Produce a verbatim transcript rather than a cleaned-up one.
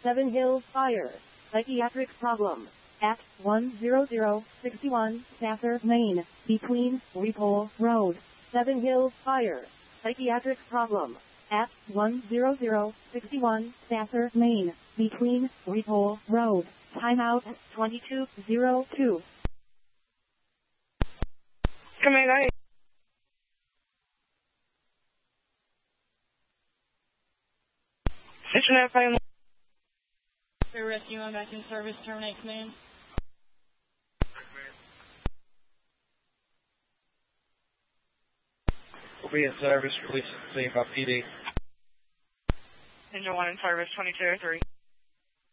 Seven Hills Fire. Psychiatric problem. At one hundred sixty-one Sasser, Maine, between Repole Road. Seven Hills Fire. Psychiatric problem. At one hundred sixty-one Sasser, Maine, between Repole Road. Timeout twenty-two oh two. Command I. Internet family. Air rescue, I'm back in service. Terminate command. We'll be in service. Release C F I P D. Engine one in service, twenty-two oh three.